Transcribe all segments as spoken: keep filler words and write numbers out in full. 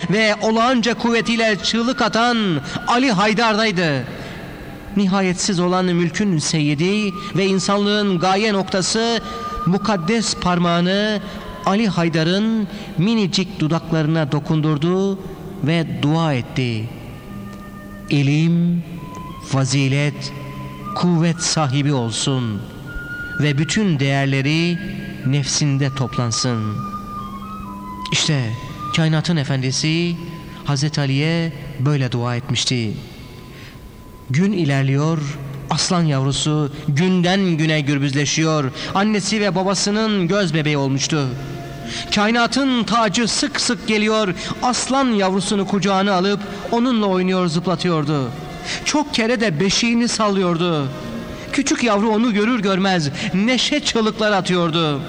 ve olağanca kuvvetiyle çığlık atan Ali Haydar'daydı. Nihayetsiz olan mülkün seyyidi ve insanlığın gaye noktası mukaddes parmağını Ali Haydar'ın minicik dudaklarına dokundurdu ve dua etti. İlim, fazilet, kuvvet sahibi olsun ve bütün değerleri nefsinde toplansın. İşte kainatın efendisi Hazreti Ali'ye böyle dua etmişti. Gün ilerliyor, aslan yavrusu günden güne gürbüzleşiyor. Annesi ve babasının göz bebeği olmuştu. Kainatın tacı sık sık geliyor, aslan yavrusunu kucağına alıp onunla oynuyor, zıplatıyordu. Çok kere de beşiğini sallıyordu. Küçük yavru onu görür görmez neşe çığlıklar atıyordu.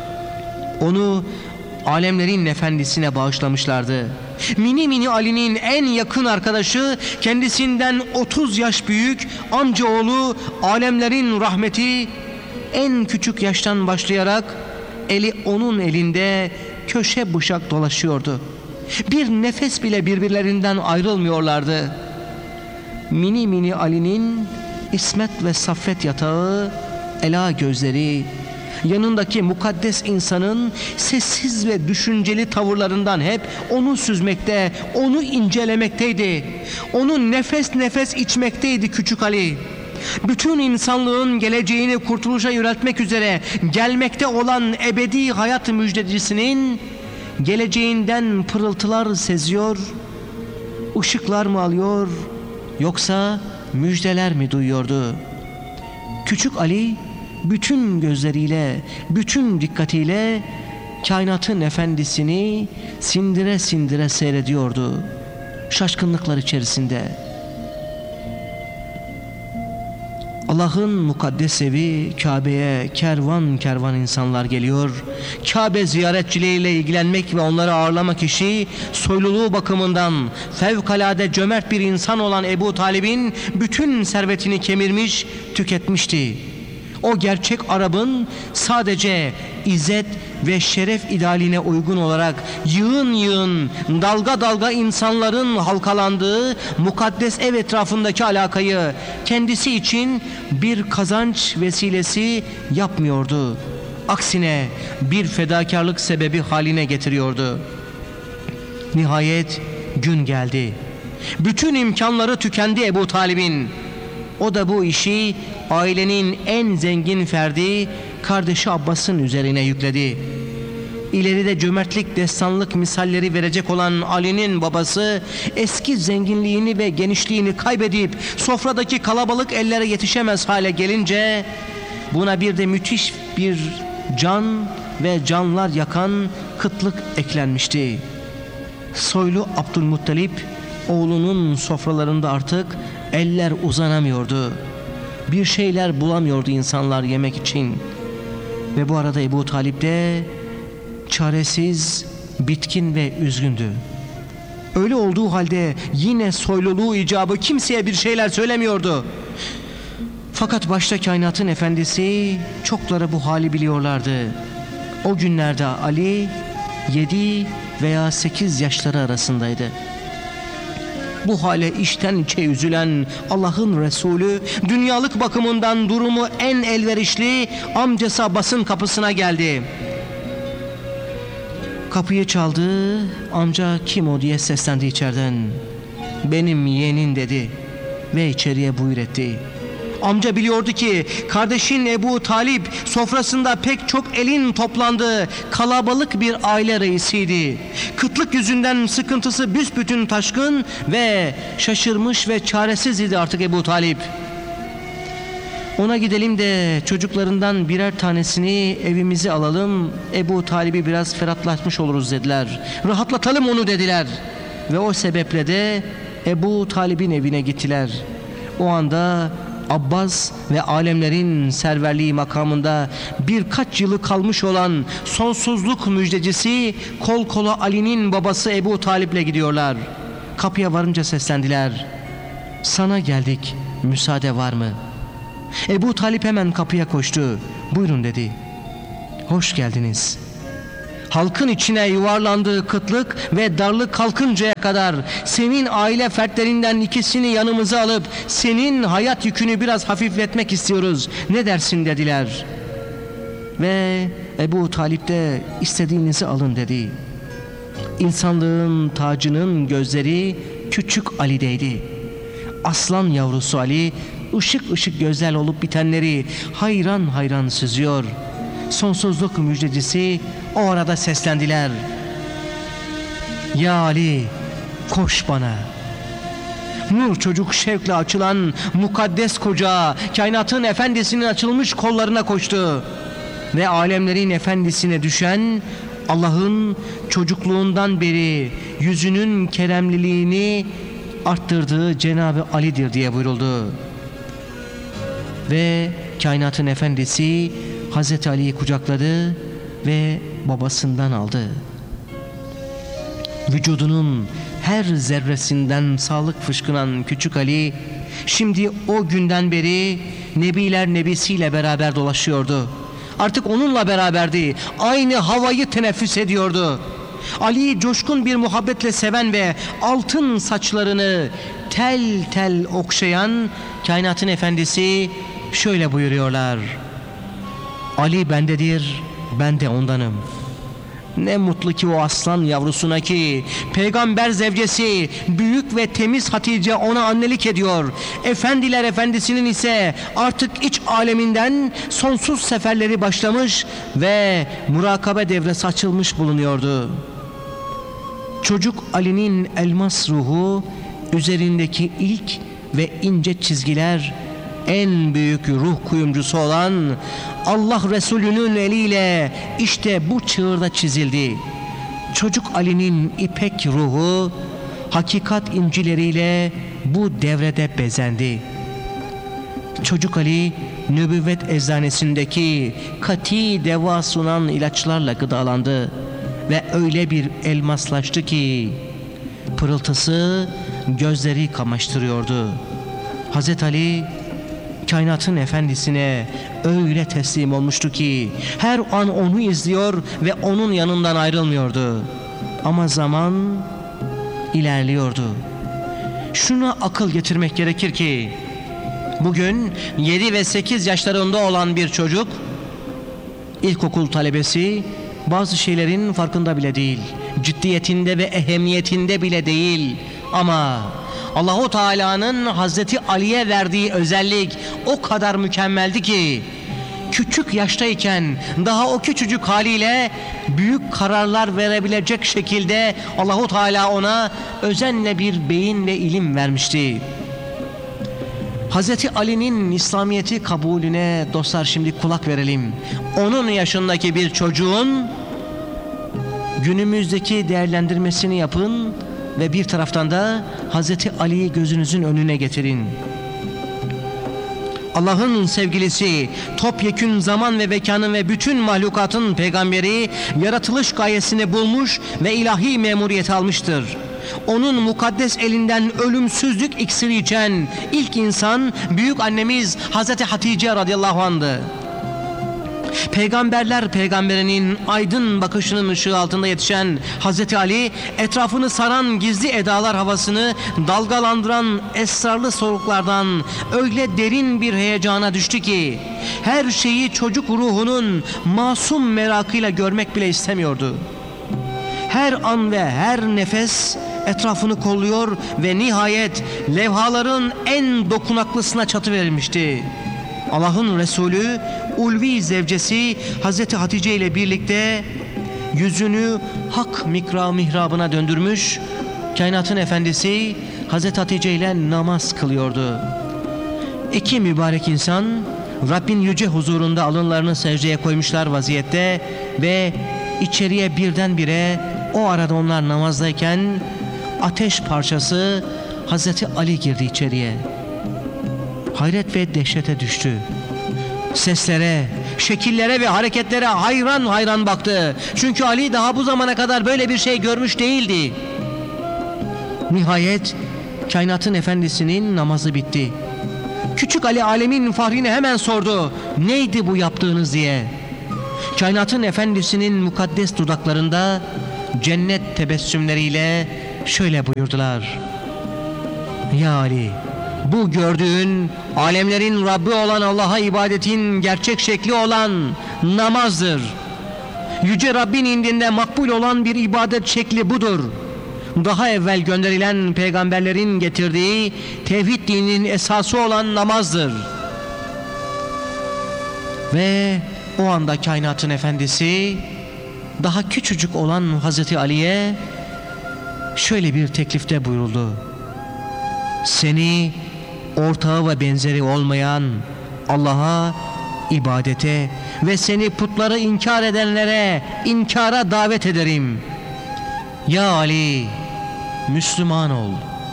Onu alemlerin efendisine bağışlamışlardı. Mini mini Ali'nin en yakın arkadaşı, kendisinden otuz yaş büyük amcaoğlu, alemlerin rahmeti, en küçük yaştan başlayarak eli onun elinde köşe bıçak dolaşıyordu. Bir nefes bile birbirlerinden ayrılmıyorlardı. Mini mini Ali'nin İsmet ve Saffet yatağı, ela gözleri, yanındaki mukaddes insanın sessiz ve düşünceli tavırlarından hep onu süzmekte, onu incelemekteydi. Onu nefes nefes içmekteydi küçük Ali. Bütün insanlığın geleceğini kurtuluşa yöneltmek üzere gelmekte olan ebedi hayat müjdecisinin geleceğinden pırıltılar seziyor, ışıklar mı alıyor, yoksa müjdeler mi duyuyordu? Küçük Ali bütün gözleriyle, bütün dikkatiyle kainatın efendisini sindire sindire seyrediyordu, şaşkınlıklar içerisinde. Allah'ın mukaddes evi Kabe'ye kervan kervan insanlar geliyor. Kabe ziyaretçileriyle ilgilenmek ve onları ağırlamak işi soyluluğu bakımından fevkalade cömert bir insan olan Ebu Talib'in bütün servetini kemirmiş, tüketmişti. O gerçek Arap'ın sadece izzet ve şeref idealine uygun olarak yığın yığın, dalga dalga insanların halkalandığı mukaddes ev etrafındaki alakayı kendisi için bir kazanç vesilesi yapmıyordu. Aksine bir fedakarlık sebebi haline getiriyordu. Nihayet gün geldi. Bütün imkanları tükendi Ebu Talib'in. O da bu işi ailenin en zengin ferdi kardeşi Abbas'ın üzerine yükledi. İleride cömertlik, destanlık misalleri verecek olan Ali'nin babası eski zenginliğini ve genişliğini kaybedip sofradaki kalabalık ellere yetişemez hale gelince buna bir de müthiş bir can ve canlar yakan kıtlık eklenmişti. Soylu Abdülmuttalip oğlunun sofralarında artık eller uzanamıyordu. Bir şeyler bulamıyordu insanlar yemek için. Ve bu arada Ebu Talip de çaresiz, bitkin ve üzgündü. Öyle olduğu halde yine soyluluğu icabı kimseye bir şeyler söylemiyordu. Fakat başta kainatın efendisi çokları bu hali biliyorlardı. O günlerde Ali yedi veya sekiz yaşları arasındaydı. Bu hale içten içe üzülen Allah'ın Resulü dünyalık bakımından durumu en elverişli amcası Abbas'ın kapısına geldi. Kapıyı çaldı. Amca kim o diye seslendi içeriden. Benim yeğenin dedi ve içeriye buyur etti. Amca biliyordu ki kardeşin Ebu Talip sofrasında pek çok elin toplandığı kalabalık bir aile reisiydi. Kıtlık yüzünden sıkıntısı büsbütün taşkın ve şaşırmış ve çaresiz idi artık Ebu Talip. Ona gidelim de çocuklarından birer tanesini evimize alalım, Ebu Talip'i biraz ferahlatmış oluruz dediler. Rahatlatalım onu dediler. Ve o sebeple de Ebu Talip'in evine gittiler. O anda Abbas ve alemlerin serverliği makamında birkaç yılı kalmış olan sonsuzluk müjdecisi kol kola Ali'nin babası Ebu Talip'le gidiyorlar. Kapıya varınca seslendiler. Sana geldik, müsaade var mı? Ebu Talip hemen kapıya koştu. Buyurun dedi. Hoş geldiniz. halkın içine yuvarlandığı kıtlık ve darlık kalkıncaya kadar senin aile fertlerinden ikisini yanımıza alıp senin hayat yükünü biraz hafifletmek istiyoruz. Ne dersin dediler. Ve Ebu Talip de istediğinizi alın dedi. İnsanlığın tacının gözleri küçük Ali'deydi. Aslan yavrusu Ali ışık ışık gözler olup bitenleri hayran hayran süzüyor. Sonsuzluk müjdecisi o arada seslendiler. Ya Ali, koş bana. Nur çocuk şevkle açılan mukaddes koca kainatın efendisinin açılmış kollarına koştu. Ve alemlerin efendisine düşen Allah'ın çocukluğundan beri yüzünün keremliliğini arttırdığı Cenab-ı Ali'dir diye buyuruldu. Ve kainatın efendisi Hazreti Ali'yi kucakladı ve babasından aldı. Vücudunun her zerresinden sağlık fışkıran küçük Ali şimdi o günden beri Nebiler Nebisiyle beraber dolaşıyordu. Artık onunla beraberdi. Aynı havayı teneffüs ediyordu. Ali'yi coşkun bir muhabbetle seven ve altın saçlarını tel tel okşayan kainatın efendisi şöyle buyuruyorlar. Ali bendedir, ben de ondanım. Ne mutlu ki o aslan yavrusuna ki peygamber zevcesi büyük ve temiz Hatice ona annelik ediyor. Efendiler efendisinin ise artık iç aleminden sonsuz seferleri başlamış ve murakabe devresi açılmış bulunuyordu. Çocuk Ali'nin elmas ruhu üzerindeki ilk ve ince çizgiler en büyük ruh kuyumcusu olan Allah Resulü'nün eliyle işte bu çığırda çizildi. Çocuk Ali'nin ipek ruhu hakikat incileriyle bu devrede bezendi. Çocuk Ali nübüvvet eczanesindeki kati deva sunan ilaçlarla gıdalandı ve öyle bir elmaslaştı ki pırıltısı gözleri kamaştırıyordu. Hazreti Ali kainatın efendisine öyle teslim olmuştu ki her an onu izliyor ve onun yanından ayrılmıyordu. Ama zaman ilerliyordu. Şuna akıl getirmek gerekir ki bugün yedi ve sekiz yaşlarında olan bir çocuk, ilkokul talebesi, bazı şeylerin farkında bile değil, ciddiyetinde ve ehemmiyetinde bile değil. Ama Allahu Teala'nın Hazreti Ali'ye verdiği özellik o kadar mükemmeldi ki küçük yaştayken daha o küçücük haliyle büyük kararlar verebilecek şekilde Allahu Teala ona özenle bir beyin ve ilim vermişti. Hazreti Ali'nin İslamiyet'i kabulüne dostlar şimdi kulak verelim. Onun yaşındaki bir çocuğun günümüzdeki değerlendirmesini yapın ve bir taraftan da Hazreti Ali'yi gözünüzün önüne getirin. Allah'ın sevgilisi, topyekün zaman ve mekanın ve bütün mahlukatın peygamberi yaratılış gayesini bulmuş ve ilahi memuriyeti almıştır. Onun mukaddes elinden ölümsüzlük iksiri içen ilk insan büyük annemiz Hazreti Hatice radıyallahu anh'dı. Peygamberler peygamberinin aydın bakışının ışığı altında yetişen Hazreti Ali, etrafını saran gizli edalar havasını dalgalandıran esrarlı soluklardan öyle derin bir heyecana düştü ki her şeyi çocuk ruhunun masum merakıyla görmek bile istemiyordu. Her an ve her nefes etrafını kolluyor ve nihayet levhaların en dokunaklısına çatı verilmişti. Allah'ın Resulü ulvi zevcesi Hazreti Hatice ile birlikte yüzünü hak mikra mihrabına döndürmüş, kainatın efendisi Hazreti Hatice ile namaz kılıyordu. İki mübarek insan Rabbin yüce huzurunda alınlarını secdeye koymuşlar vaziyette ve içeriye birdenbire o arada onlar namazdayken ateş parçası Hazreti Ali girdi içeriye. Hayret ve dehşete düştü. Seslere, şekillere ve hareketlere hayran hayran baktı. Çünkü Ali daha bu zamana kadar böyle bir şey görmüş değildi. Nihayet kainatın efendisinin namazı bitti. Küçük Ali alemin fahrine hemen sordu. Neydi bu yaptığınız diye. Kainatın efendisinin mukaddes dudaklarında cennet tebessümleriyle şöyle buyurdular: Ya Ali, bu gördüğün alemlerin Rabbi olan Allah'a ibadetin gerçek şekli olan namazdır. Yüce Rabbin indinde makbul olan bir ibadet şekli budur. Daha evvel gönderilen peygamberlerin getirdiği tevhid dininin esası olan namazdır. Ve o anda kainatın efendisi daha küçücük olan Hazreti Ali'ye şöyle bir teklifte buyuruldu: Seni ortağı ve benzeri olmayan Allah'a ibadete ve seni putları inkar edenlere inkara davet ederim. Ya Ali, Müslüman ol.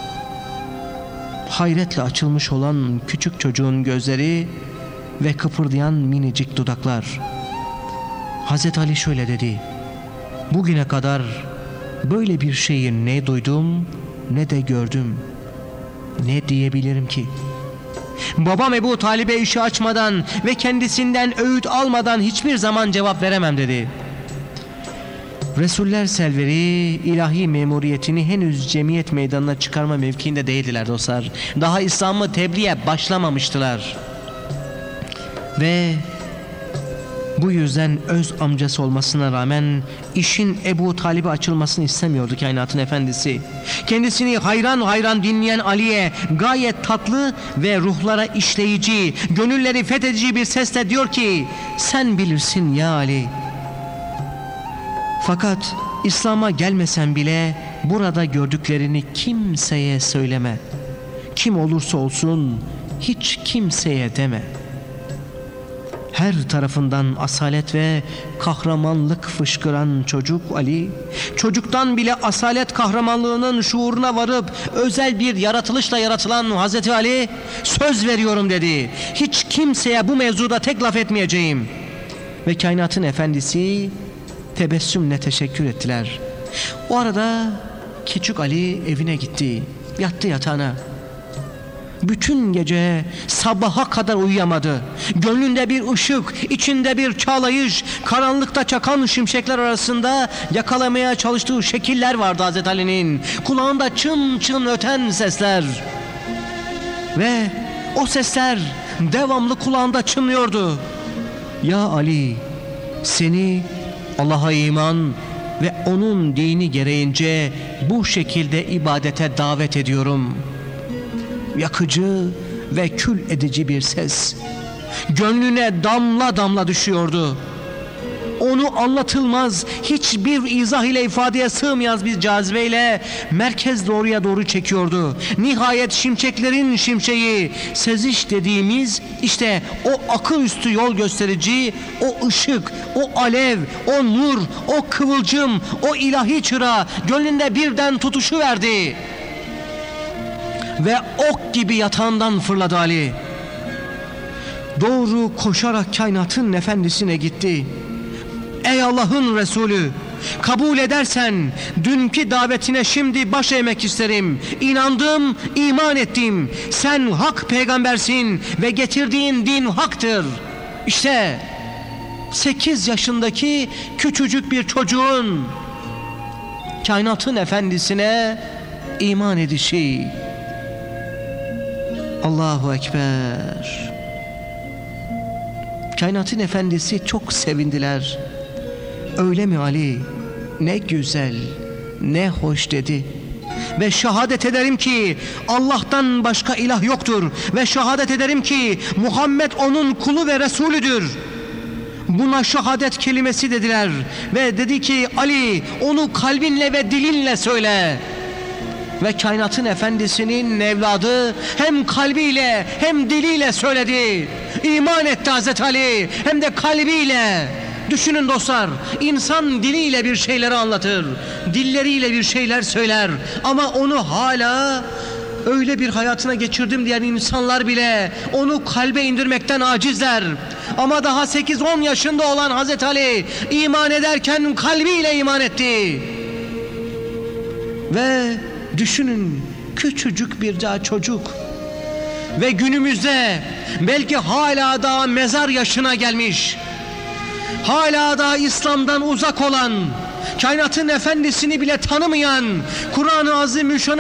Hayretle açılmış olan küçük çocuğun gözleri ve kıpırdayan minicik dudaklar. Hazreti Ali şöyle dedi: Bugüne kadar böyle bir şeyi ne duydum ne de gördüm. Ne diyebilirim ki? Babam Ebu Talib'e işi açmadan ve kendisinden öğüt almadan hiçbir zaman cevap veremem dedi. Resuller Selveri ilahi memuriyetini henüz cemiyet meydanına çıkarma mevkiinde değildiler dostlar. Daha İslam'ı tebliğe başlamamıştılar. Ve bu yüzden öz amcası olmasına rağmen işin Ebu Talib'e açılmasını istemiyordu kainatın efendisi. Kendisini hayran hayran dinleyen Ali'ye gayet tatlı ve ruhlara işleyici, gönülleri fethedici bir sesle diyor ki: Sen bilirsin ya Ali. Fakat İslam'a gelmesen bile burada gördüklerini kimseye söyleme. Kim olursa olsun hiç kimseye deme. Her tarafından asalet ve kahramanlık fışkıran çocuk Ali, çocuktan bile asalet kahramanlığının şuuruna varıp özel bir yaratılışla yaratılan Hazreti Ali, söz veriyorum dedi. Hiç kimseye bu mevzuda tek laf etmeyeceğim. Ve kainatın efendisi tebessümle teşekkür ettiler. O arada küçük Ali evine gitti, yattı yatağına. Bütün gece sabaha kadar uyuyamadı. Gönlünde bir ışık, içinde bir çağlayış, karanlıkta çakan şimşekler arasında yakalamaya çalıştığı şekiller vardı Hazreti Ali'nin. Kulağında çın çın öten sesler. Ve o sesler devamlı kulağında çınlıyordu. Ya Ali, seni Allah'a iman ve onun dini gereğince bu şekilde ibadete davet ediyorum. Yakıcı ve kül edici bir ses gönlüne damla damla düşüyordu. Onu anlatılmaz, hiçbir izah ile ifadeye sığmayan bir cazibeyle merkez doğruya doğru çekiyordu. Nihayet şimşeklerin şimşeği, seziş dediğimiz işte o akıl üstü yol gösterici, o ışık, o alev, o nur, o kıvılcım, o ilahi çıra gönlünde birden tutuşuverdi. Ve ok gibi yatağından fırladı Ali. Doğru koşarak kainatın efendisine gitti. Ey Allah'ın Resulü, kabul edersen dünkü davetine şimdi baş eğmek isterim. İnandım, iman ettim. Sen hak peygambersin ve getirdiğin din haktır. İşte sekiz yaşındaki küçücük bir çocuğun kainatın efendisine iman edişi. Allahu Ekber. Kainatın efendisi çok sevindiler. Öyle mi Ali? Ne güzel, ne hoş dedi. Ve şehadet ederim ki Allah'tan başka ilah yoktur. Ve şehadet ederim ki Muhammed onun kulu ve Resulüdür. Buna şehadet kelimesi dediler. Ve dedi ki Ali, onu kalbinle ve dilinle söyle. Ve kainatın efendisinin evladı hem kalbiyle hem diliyle söyledi. İman etti Hazreti Ali, hem de kalbiyle. Düşünün dostlar, insan diliyle bir şeyleri anlatır, dilleriyle bir şeyler söyler, ama onu hala öyle bir hayatına geçirdim diyen insanlar bile onu kalbe indirmekten acizler. Ama daha sekiz on yaşında olan Hazreti Ali iman ederken kalbiyle iman etti. Ve düşünün, küçücük bir daha çocuk ve günümüzde belki hala daha mezar yaşına gelmiş, hala da İslam'dan uzak olan, kainatın efendisini bile tanımayan, Kur'an-ı Azimüşşan'ı